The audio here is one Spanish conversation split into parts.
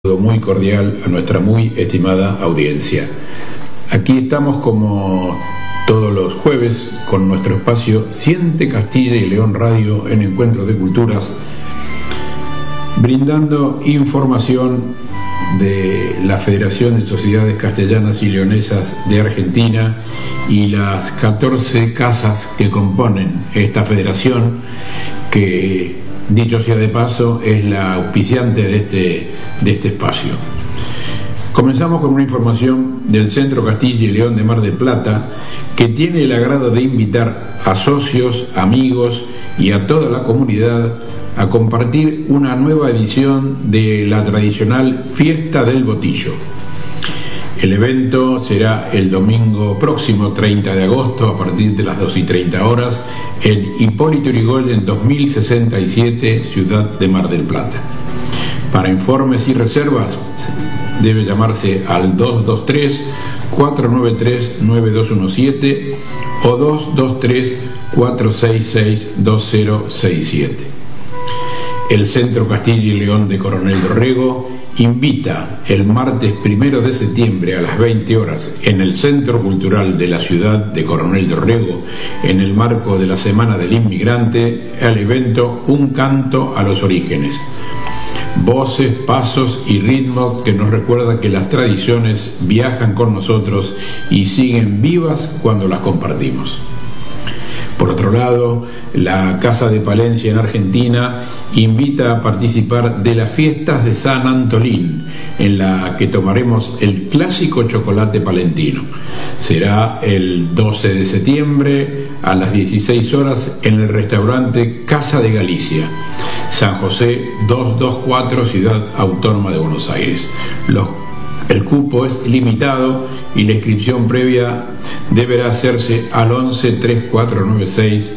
Muy cordial a nuestra muy estimada audiencia. Aquí estamos como todos los jueves con nuestro espacio Siente Castilla y León Radio en Encuentros de Culturas, brindando información de la Federación de Sociedades Castellanas y Leonesas de Argentina y las 14 casas que componen esta federación, que dicho sea de paso es la auspiciante de este espacio. Comenzamos con una información del Centro Castilla y León de Mar del Plata, que tiene el agrado de invitar a socios, amigos y a toda la comunidad a compartir una nueva edición de la tradicional Fiesta del Botillo. El evento será el domingo próximo, 30 de agosto, a partir de las 2:30 horas, en Hipólito Yrigoyen 2067, Ciudad de Mar del Plata. Para informes y reservas, debe llamarse al 223-493-9217 o 223-466-2067. El Centro Castilla y León de Coronel Dorrego invita el martes 1 de septiembre a las 20 horas en el Centro Cultural de la ciudad de Coronel Dorrego, en el marco de la Semana del Inmigrante, al evento Un Canto a los Orígenes. Voces, pasos y ritmos que nos recuerdan que las tradiciones viajan con nosotros y siguen vivas cuando las compartimos. Por otro lado, la Casa de Palencia en Argentina invita a participar de las fiestas de San Antolín, en la que tomaremos el clásico chocolate palentino. Será el 12 de septiembre a las 16 horas en el restaurante Casa de Galicia, San José 224, Ciudad Autónoma de Buenos Aires. El cupo es limitado y la inscripción previa deberá hacerse al 11 3496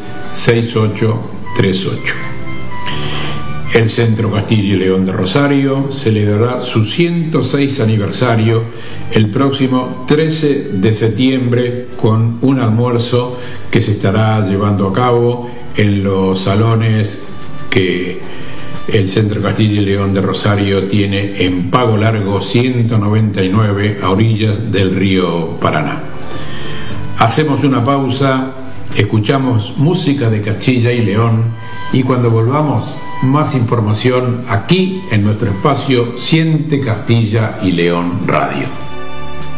6838. El Centro Castilla y León de Rosario celebrará su 106 aniversario el próximo 13 de septiembre con un almuerzo que se estará llevando a cabo en los salones que el Centro Castilla y León de Rosario tiene en Pago Largo 199, a orillas del río Paraná. Hacemos una pausa, escuchamos música de Castilla y León y cuando volvamos, más información aquí en nuestro espacio Siente Castilla y León Radio.